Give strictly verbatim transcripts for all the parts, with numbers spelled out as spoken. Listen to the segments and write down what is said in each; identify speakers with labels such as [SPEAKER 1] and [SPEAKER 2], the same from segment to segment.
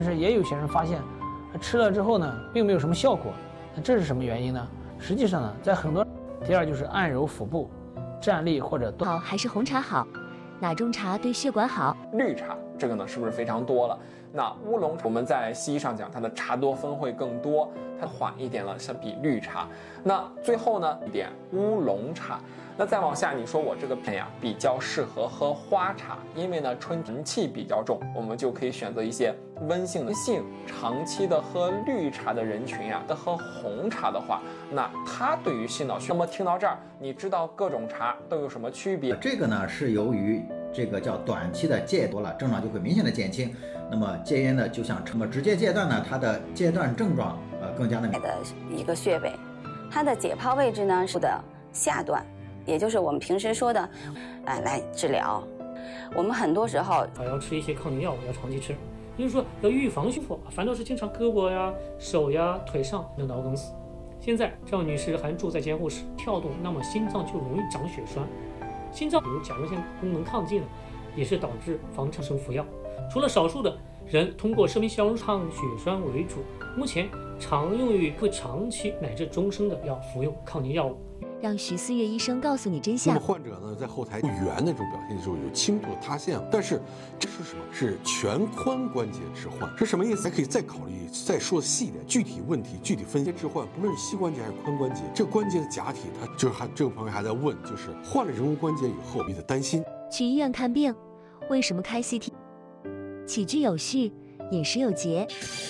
[SPEAKER 1] 但是也有些人发现，吃了之后呢，并没有什么效果。那这是什么原因呢？实际上呢，在很多，第二就是按揉腹部，站立或者
[SPEAKER 2] 好还是红茶好？哪种茶对血管好？
[SPEAKER 3] 绿茶这个呢是不是非常多了？那乌龙茶我们在西医上讲，它的茶多酚会更多，它缓一点了，相比绿茶。那最后呢一点乌龙茶。那再往下，你说我这个病呀比较适合喝花茶，因为呢春天气比较重，我们就可以选择一些温性的性长期的喝绿茶的人群呀，的喝红茶的话，那它对于心脑血。那么听到这儿，你知道各种茶都有什么区别？
[SPEAKER 4] 这个呢是由于这个叫短期的戒多了，症状就会明显的减轻。那么戒烟呢，就像什么直接戒断呢，它的戒断症状呃更加的明显。
[SPEAKER 5] 的一个穴位，它的解泡位置呢是的下段。也就是我们平时说的，哎，来治疗。我们很多时候
[SPEAKER 6] 还要吃一些抗凝药，要长期吃，也就是说要预防胸腹，反倒是经常胳膊呀、手呀、腿上能脑梗死。现在赵女士还住在监护室，跳动，那么心脏就容易长血栓。心脏比如甲状腺功能亢进了，也是导致防产生服药。除了少数的人通过生命效用抗血栓为主，目前常用于会长期乃至终生的要服用抗凝药物。
[SPEAKER 2] 让徐思月医生告诉你真相。
[SPEAKER 7] 那么患者呢，在后台不圆那种表现的时候，有轻度的塌陷，但是这是什么？是全髋关节置换，是什么意思？还可以再考虑，再说细一点，具体问题具体分析置换。不论是膝关节还是髋关节，这个关节的假体，它就是还这个朋友还在问，就是换了人工关节以后，你的担心。
[SPEAKER 2] 去医院看病，为什么开 C T？ 起居有序，饮食有节。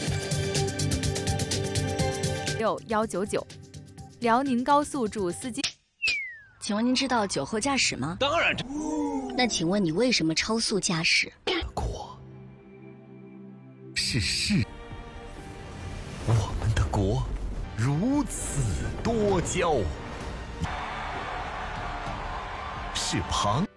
[SPEAKER 8] 六幺九九。辽宁高速主司机，
[SPEAKER 9] 请问您知道酒后驾驶吗？
[SPEAKER 10] 当然。
[SPEAKER 9] 那请问你为什么超速驾驶？
[SPEAKER 10] 国是事，我们的国如此多娇，是庞。